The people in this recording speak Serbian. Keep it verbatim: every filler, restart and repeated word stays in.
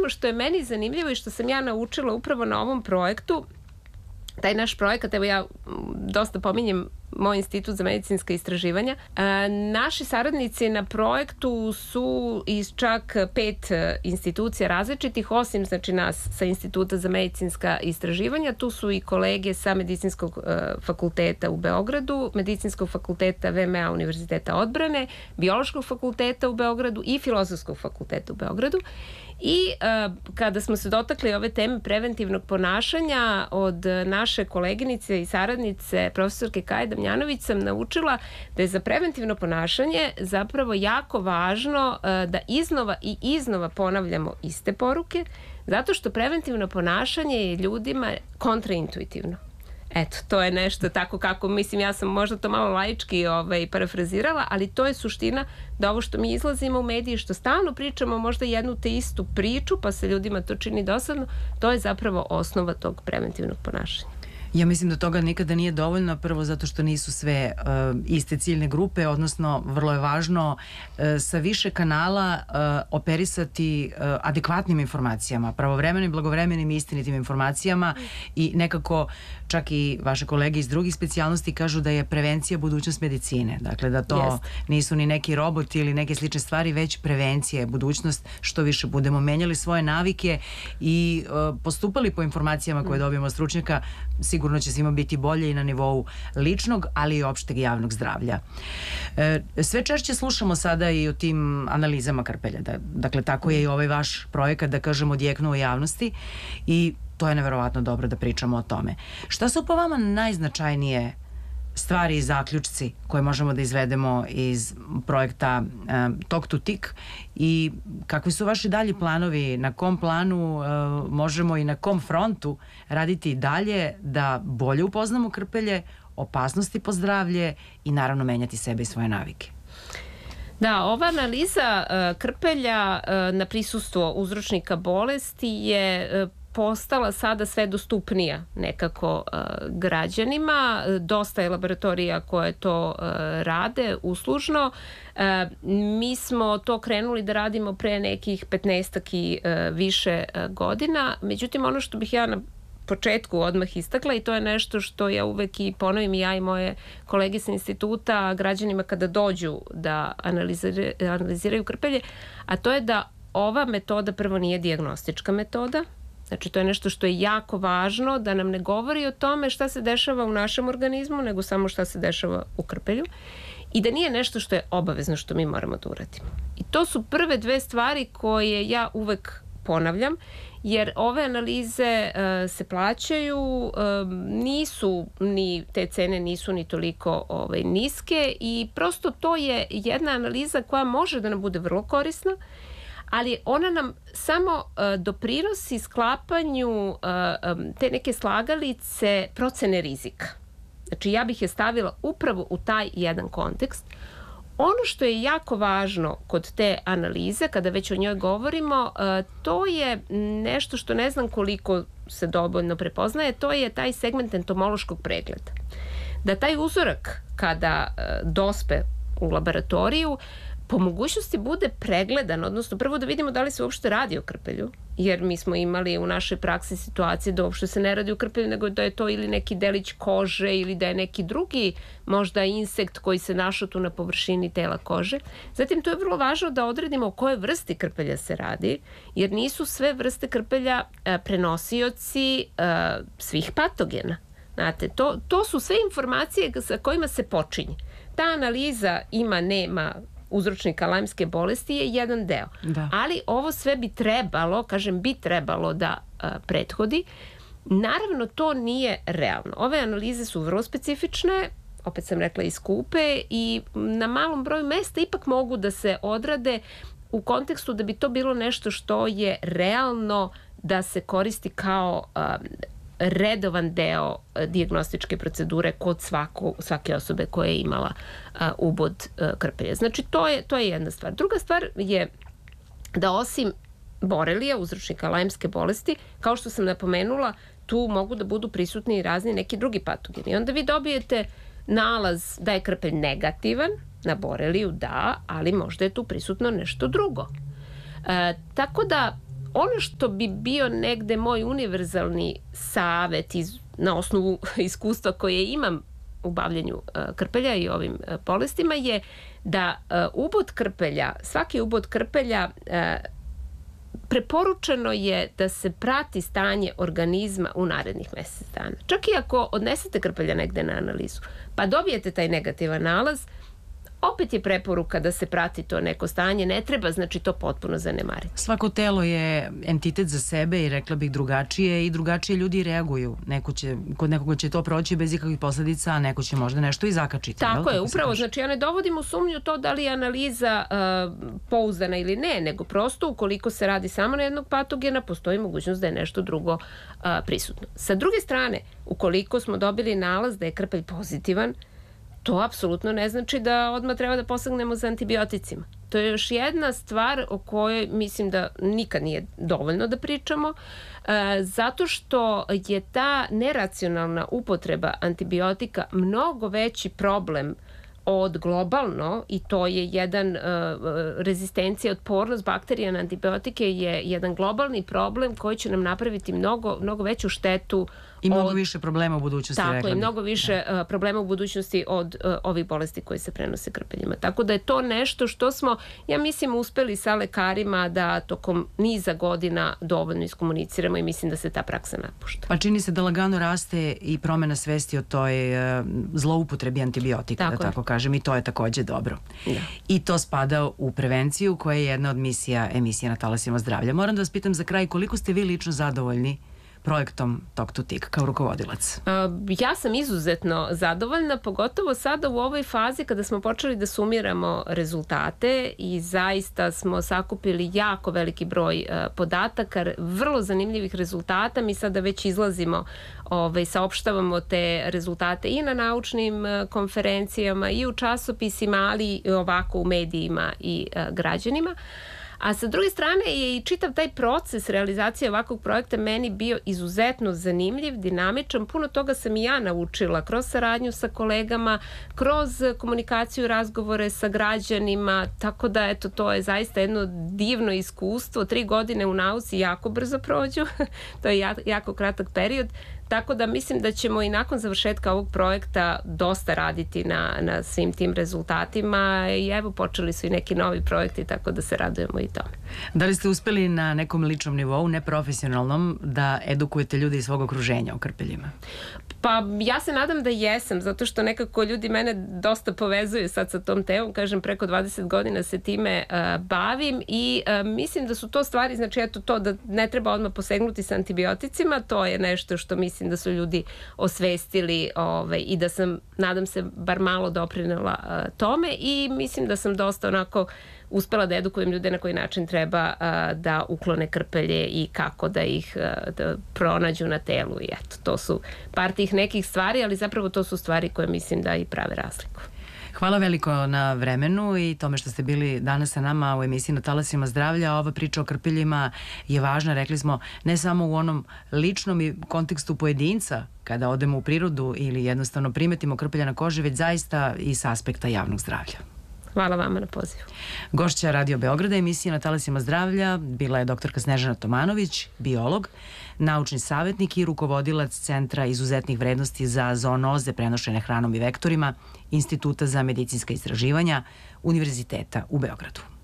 recimo što je meni zanimljivo i što sam ja naučila upravo na ovom projektu, taj naš projekat, evo ja dosta pominjem moj institut za medicinska istraživanja. E, naši saradnici na projektu su iz čak pet institucija različitih, osim znači nas sa Instituta za medicinska istraživanja. Tu su i kolege sa Medicinskog e, fakulteta u Beogradu, Medicinskog fakulteta V M A Univerziteta odbrane, Biološkog fakulteta u Beogradu i Filozofskog fakulteta u Beogradu. I e, kada smo se dotakli ove teme preventivnog ponašanja, od naše koleginice i saradnice profesorke Kaje Damjanović sam naučila da je za preventivno ponašanje zapravo jako važno e, da iznova i iznova ponavljamo iste poruke, zato što preventivno ponašanje je ljudima kontraintuitivno. Eto, to je nešto tako kako, mislim, ja sam možda to malo laički ovaj, parafrazirala, ali to je suština da ovo što mi izlazimo u mediji, što stalno pričamo možda jednu te istu priču, pa se ljudima to čini dosadno, to je zapravo osnova tog preventivnog ponašanja. Ja mislim da toga nikada nije dovoljno, prvo zato što nisu sve uh, iste ciljne grupe, odnosno vrlo je važno uh, sa više kanala uh, operisati uh, adekvatnim informacijama, pravovremenim, blagovremenim i istinitim informacijama i nekako čak i vaše kolege iz drugih specijalnosti kažu da je prevencija budućnost medicine. Dakle, da to Jest. nisu ni neki roboti ili neke slične stvari, već prevencija je budućnost. Što više budemo menjali svoje navike i uh, postupali po informacijama koje dobijemo od stručnjaka, sigurno će svima biti bolje i na nivou ličnog, ali i opšteg javnog zdravlja. E, sve češće slušamo sada i o tim analizama krpelja. Da, dakle, tako je i ovaj vaš projekat, da kažemo, odjeknuo u javnosti i to je neverovatno dobro da pričamo o tome. Šta su po vama najznačajnije stvari i zaključci koje možemo da izvedemo iz projekta um, Talk to Tick i kakvi su vaši dalji planovi, na kom planu uh, možemo i na kom frontu raditi dalje da bolje upoznamo krpelje, opasnosti po zdravlje i naravno menjati sebe i svoje navike? Da, ova analiza uh, krpelja uh, na prisustvo uzročnika bolesti je uh, postala sada sve dostupnija nekako uh, građanima. Dosta je laboratorija koje to uh, rade uslužno. Uh, mi smo to krenuli da radimo pre nekih petnaestak i uh, više uh, godina. Međutim, ono što bih ja na početku odmah istakla, i to je nešto što ja uvek i ponovim i ja i moje kolege sa instituta građanima kada dođu da analiziraju, analiziraju krpelje, a to je da ova metoda prvo nije dijagnostička metoda. Znači, to je nešto što je jako važno, da nam ne govori o tome šta se dešava u našem organizmu, nego samo šta se dešava u krpelju. I da nije nešto što je obavezno što mi moramo da uradimo. I to su prve dve stvari koje ja uvek ponavljam, jer ove analize uh, se plaćaju, uh, nisu ni, te cene nisu ni toliko ovaj, niske i prosto to je jedna analiza koja može da nam bude vrlo korisna, ali ona nam samo uh, doprinosi sklapanju uh, um, te neke slagalice procene rizika. Znači, ja bih je stavila upravo u taj jedan kontekst. Ono što je jako važno kod te analize, kada već o njoj govorimo, uh, to je nešto što ne znam koliko se dovoljno prepoznaje, to je taj segment entomološkog pregleda. Da taj uzorak kada uh, dospe u laboratoriju, po mogućnosti bude pregledan, odnosno prvo da vidimo da li se uopšte radi o krpelju, jer mi smo imali u našoj praksi situacije da uopšte se ne radi o krpelju, nego da je to ili neki delić kože ili da je neki drugi možda insekt koji se našao tu na površini tela kože. Zatim, to je vrlo važno da odredimo o kojoj vrsti krpelja se radi, jer nisu sve vrste krpelja a, prenosioci a, svih patogena. Znate, to, to su sve informacije sa kojima se počinje. Ta analiza ima, nema uzročnika lajmske bolesti je jedan deo. Da. Ali ovo sve bi trebalo, kažem bi trebalo da a, prethodi. Naravno, to nije realno. Ove analize su vrlo specifične, opet sam rekla i skupe i na malom broju mesta ipak mogu da se odrade u kontekstu da bi to bilo nešto što je realno da se koristi kao a, redovan deo dijagnostičke procedure kod svaku, svake osobe koja je imala a, ubod a, krpelja. Znači, to je, to je jedna stvar. Druga stvar je da osim borelija, uzročnika lajmske bolesti, kao što sam napomenula, tu mogu da budu prisutni i razni neki drugi patogeni. I onda vi dobijete nalaz da je krpelj negativan na boreliju, da, ali možda je tu prisutno nešto drugo. E, tako da ono što bi bio negde moj univerzalni savet iz, na osnovu iskustva koje imam u bavljenju uh, krpelja i ovim uh, bolestima je da uh, ubod krpelja, svaki ubod krpelja uh, preporučeno je da se prati stanje organizma u narednih mesec dana. Čak i ako odnesete krpelja negde na analizu, pa dobijete taj negativan nalaz, opet je preporuka da se prati to neko stanje, ne treba znači to potpuno zanemariti. Svako telo je entitet za sebe i rekla bih drugačije i drugačije ljudi reaguju. Neko će, kod nekoga će to proći bez ikakvih posledica, a neko će možda nešto i zakačiti. Tako je, upravo, znači ja ne dovodim u sumnju to da li je analiza uh, pouzdana ili ne, nego prosto ukoliko se radi samo na jednog patogena, postoji mogućnost da je nešto drugo uh, prisutno. Sa druge strane, ukoliko smo dobili nalaz da je krpelj pozitivan, to apsolutno ne znači da odmah treba da posegnemo za antibioticima. To je još jedna stvar o kojoj mislim da nikad nije dovoljno da pričamo, e, zato što je ta neracionalna upotreba antibiotika mnogo veći problem od globalno, i to je jedan uh, rezistencija, otpornost bakterija na antibiotike je jedan globalni problem koji će nam napraviti mnogo, mnogo veću štetu. I mnogo od, više problema u budućnosti. Tako, i mnogo više da. uh, problema u budućnosti od uh, ovih bolesti koji se prenose krpeljima. Tako da je to nešto što smo, ja mislim, uspeli sa lekarima da tokom niza godina dovoljno iskomuniciramo i mislim da se ta praksa napušta. Pa čini se da lagano raste i promena svesti o toj uh, zloupotrebi antibiotika, tako da tako kažem, i to je takođe dobro. Da. I to spada u prevenciju koja je jedna od misija emisije Na talasima zdravlja. Moram da vas pitam za kraj, koliko ste vi lično zadovoljni projektom Talk to Tick kao rukovodilac? Ja sam izuzetno zadovoljna, pogotovo sada u ovoj fazi kada smo počeli da sumiramo rezultate i zaista smo sakupili jako veliki broj podataka, vrlo zanimljivih rezultata. Mi sada već izlazimo, ovaj, saopštavamo te rezultate i na naučnim konferencijama i u časopisima, ali i ovako u medijima i građanima. A sa druge strane je i čitav taj proces realizacije ovakvog projekta meni bio izuzetno zanimljiv, dinamičan. Puno toga sam i ja naučila kroz saradnju sa kolegama, kroz komunikaciju, razgovore sa građanima, tako da eto, to je zaista jedno divno iskustvo. Tri godine u nauci jako brzo prođu, to je jako kratak period. Tako da mislim da ćemo i nakon završetka ovog projekta dosta raditi na, na svim tim rezultatima i evo počeli su i neki novi projekti, tako da se radujemo i tome. Da li ste uspeli na nekom ličnom nivou, neprofesionalnom, da edukujete ljude iz svog okruženja o krpeljima? Pa ja se nadam da jesam, zato što nekako ljudi mene dosta povezuju sad sa tom temom, kažem preko dvadeset godina se time uh, bavim i uh, mislim da su to stvari, znači eto to da ne treba odmah posegnuti sa antibioticima, to je nešto što mislim da su ljudi osvestili ovaj, i da sam, nadam se, bar malo doprinela uh, tome i mislim da sam dosta onako uspela da edukujem ljude na koji način treba uh, da uklone krpelje i kako da ih uh, da pronađu na telu i eto, to su par tih nekih stvari, ali zapravo to su stvari koje mislim da i prave razliku. Hvala veliko na vremenu i tome što ste bili danas sa nama u emisiji Na talasima zdravlja. Ova priča o krpeljima je važna, rekli smo, ne samo u onom ličnom kontekstu pojedinca, kada odemo u prirodu ili jednostavno primetimo krpelja na koži, već zaista i s aspekta javnog zdravlja. Hvala vama na pozivu. Gošća Radio Beograda emisije Na talasima zdravlja bila je doktorka Snežana Tomanović, biolog, naučni savjetnik i rukovodilac Centra izuzetnih vrednosti za zoonoze prenošene hranom i vektorima Instituta za medicinska istraživanja Univerziteta u Beogradu.